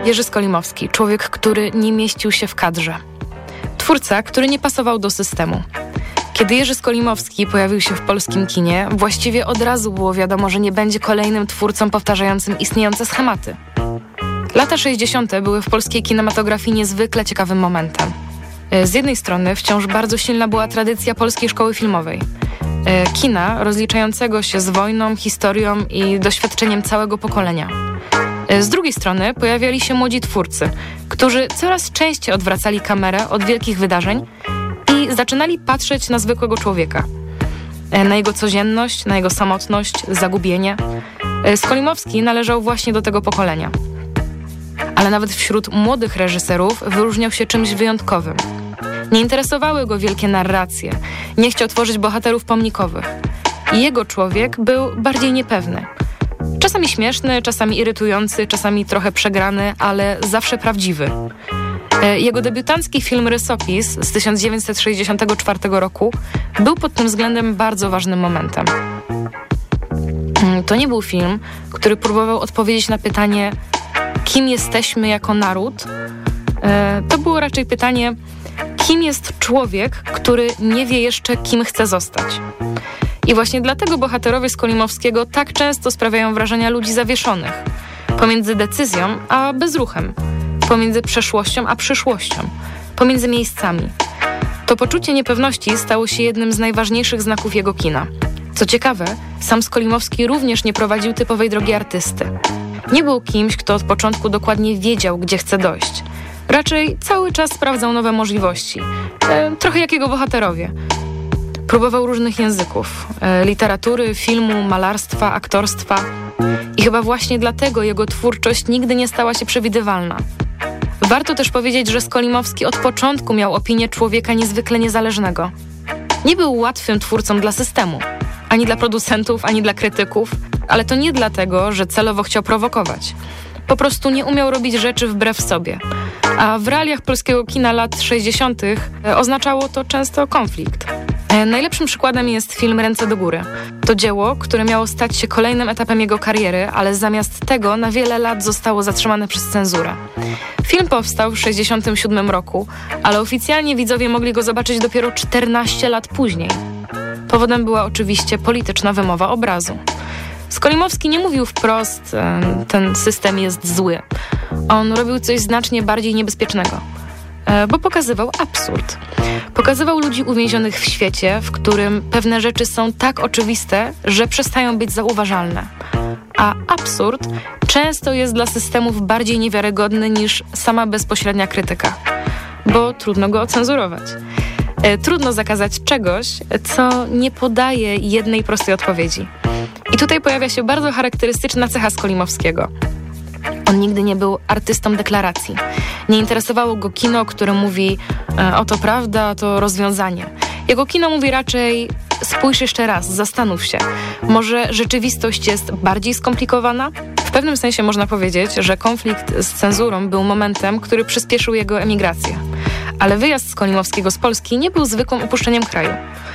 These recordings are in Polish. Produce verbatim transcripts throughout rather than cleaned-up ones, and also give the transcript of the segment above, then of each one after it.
Jerzy Skolimowski, człowiek, który nie mieścił się w kadrze. Twórca, który nie pasował do systemu. Kiedy Jerzy Skolimowski pojawił się w polskim kinie, właściwie od razu było wiadomo, że nie będzie kolejnym twórcą powtarzającym istniejące schematy. Lata sześćdziesiąte były w polskiej kinematografii niezwykle ciekawym momentem. Z jednej strony wciąż bardzo silna była tradycja polskiej szkoły filmowej. Kina rozliczającego się z wojną, historią i doświadczeniem całego pokolenia. Z drugiej strony pojawiali się młodzi twórcy, którzy coraz częściej odwracali kamerę od wielkich wydarzeń i zaczynali patrzeć na zwykłego człowieka. Na jego codzienność, na jego samotność, zagubienie. Skolimowski należał właśnie do tego pokolenia. Ale nawet wśród młodych reżyserów wyróżniał się czymś wyjątkowym. Nie interesowały go wielkie narracje, nie chciał tworzyć bohaterów pomnikowych. I jego człowiek był bardziej niepewny. Czasami śmieszny, czasami irytujący, czasami trochę przegrany, ale zawsze prawdziwy. Jego debiutancki film Rysopis z tysiąc dziewięćset sześćdziesiątego czwartego roku był pod tym względem bardzo ważnym momentem. To nie był film, który próbował odpowiedzieć na pytanie, kim jesteśmy jako naród. To było raczej pytanie, kim jest człowiek, który nie wie jeszcze, kim chce zostać. I właśnie dlatego bohaterowie Skolimowskiego tak często sprawiają wrażenia ludzi zawieszonych. Pomiędzy decyzją a bezruchem. Pomiędzy przeszłością a przyszłością. Pomiędzy miejscami. To poczucie niepewności stało się jednym z najważniejszych znaków jego kina. Co ciekawe, sam Skolimowski również nie prowadził typowej drogi artysty. Nie był kimś, kto od początku dokładnie wiedział, gdzie chce dojść. Raczej cały czas sprawdzał nowe możliwości. E, trochę jak jego bohaterowie. Próbował różnych języków. E, literatury, filmu, malarstwa, aktorstwa. I chyba właśnie dlatego jego twórczość nigdy nie stała się przewidywalna. Warto też powiedzieć, że Skolimowski od początku miał opinię człowieka niezwykle niezależnego. Nie był łatwym twórcą dla systemu. Ani dla producentów, ani dla krytyków. Ale to nie dlatego, że celowo chciał prowokować. Po prostu nie umiał robić rzeczy wbrew sobie. A w realiach polskiego kina lat sześćdziesiątych oznaczało to często konflikt. Najlepszym przykładem jest film Ręce do góry. To dzieło, które miało stać się kolejnym etapem jego kariery, ale zamiast tego na wiele lat zostało zatrzymane przez cenzurę. Film powstał w sześćdziesiątym siódmym roku, ale oficjalnie widzowie mogli go zobaczyć dopiero czternaście lat później. Powodem była oczywiście polityczna wymowa obrazu. Skolimowski nie mówił wprost, ten system jest zły. On robił coś znacznie bardziej niebezpiecznego, bo pokazywał absurd. Pokazywał ludzi uwięzionych w świecie, w którym pewne rzeczy są tak oczywiste, że przestają być zauważalne. A absurd często jest dla systemów bardziej niewiarygodny niż sama bezpośrednia krytyka, bo trudno go ocenzurować. Trudno zakazać czegoś, co nie podaje jednej prostej odpowiedzi. I tutaj pojawia się bardzo charakterystyczna cecha Skolimowskiego. On nigdy nie był artystą deklaracji. Nie interesowało go kino, które mówi e, oto prawda, to rozwiązanie. Jego kino mówi raczej spójrz jeszcze raz, zastanów się. Może rzeczywistość jest bardziej skomplikowana? W pewnym sensie można powiedzieć, że konflikt z cenzurą był momentem, który przyspieszył jego emigrację. Ale wyjazd Skolimowskiego z Polski nie był zwykłym opuszczeniem kraju.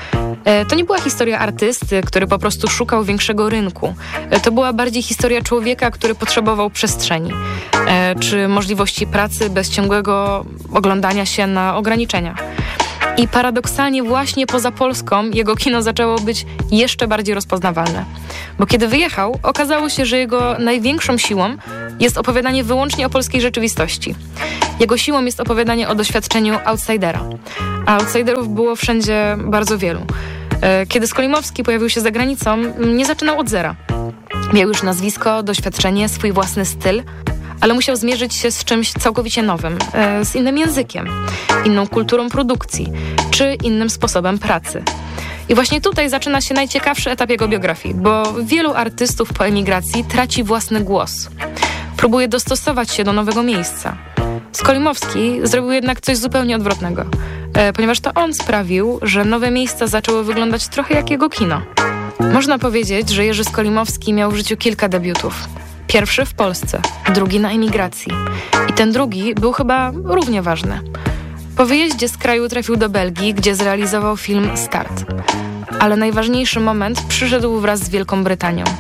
To nie była historia artysty, który po prostu szukał większego rynku. To była bardziej historia człowieka, który potrzebował przestrzeni, czy możliwości pracy bez ciągłego oglądania się na ograniczenia. I paradoksalnie właśnie poza Polską jego kino zaczęło być jeszcze bardziej rozpoznawalne. Bo kiedy wyjechał, okazało się, że jego największą siłą jest opowiadanie wyłącznie o polskiej rzeczywistości. Jego siłą jest opowiadanie o doświadczeniu outsidera. A outsiderów było wszędzie bardzo wielu. Kiedy Skolimowski pojawił się za granicą, nie zaczynał od zera. Miał już nazwisko, doświadczenie, swój własny styl, ale musiał zmierzyć się z czymś całkowicie nowym, z innym językiem, inną kulturą produkcji, czy innym sposobem pracy. I właśnie tutaj zaczyna się najciekawszy etap jego biografii, bo wielu artystów po emigracji traci własny głos. Próbuje dostosować się do nowego miejsca. Skolimowski zrobił jednak coś zupełnie odwrotnego, ponieważ to on sprawił, że nowe miejsca zaczęły wyglądać trochę jak jego kino. Można powiedzieć, że Jerzy Skolimowski miał w życiu kilka debiutów. Pierwszy w Polsce, drugi na emigracji. I ten drugi był chyba równie ważny. Po wyjeździe z kraju trafił do Belgii, gdzie zrealizował film Start. Ale najważniejszy moment przyszedł wraz z Wielką Brytanią.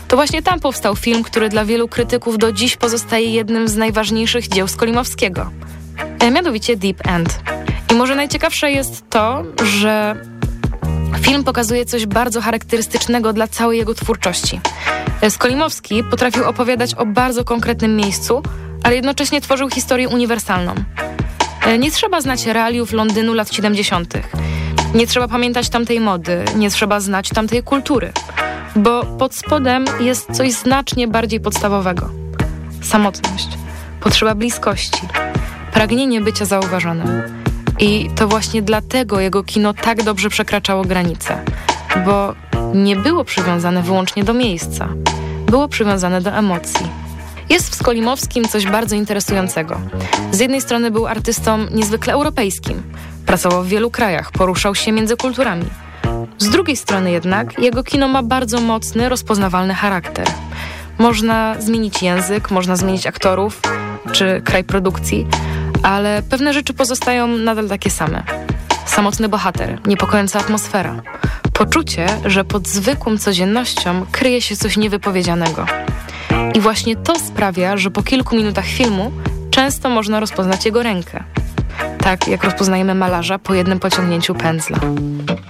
To właśnie tam powstał film, który dla wielu krytyków do dziś pozostaje jednym z najważniejszych dzieł Skolimowskiego. E, mianowicie Deep End. I może najciekawsze jest to, że film pokazuje coś bardzo charakterystycznego dla całej jego twórczości. Skolimowski potrafił opowiadać o bardzo konkretnym miejscu, ale jednocześnie tworzył historię uniwersalną. Nie trzeba znać realiów Londynu lat siedemdziesiątych. Nie trzeba pamiętać tamtej mody, nie trzeba znać tamtej kultury, bo pod spodem jest coś znacznie bardziej podstawowego. Samotność, potrzeba bliskości, pragnienie bycia zauważonym. I to właśnie dlatego jego kino tak dobrze przekraczało granice, bo nie było przywiązane wyłącznie do miejsca, było przywiązane do emocji. Jest w Skolimowskim coś bardzo interesującego. Z jednej strony był artystą niezwykle europejskim, pracował w wielu krajach, poruszał się między kulturami. Z drugiej strony jednak jego kino ma bardzo mocny, rozpoznawalny charakter. Można zmienić język, można zmienić aktorów czy kraj produkcji, ale pewne rzeczy pozostają nadal takie same. Samotny bohater, niepokojąca atmosfera, poczucie, że pod zwykłą codziennością kryje się coś niewypowiedzianego. I właśnie to sprawia, że po kilku minutach filmu często można rozpoznać jego rękę. Tak jak rozpoznajemy malarza po jednym pociągnięciu pędzla.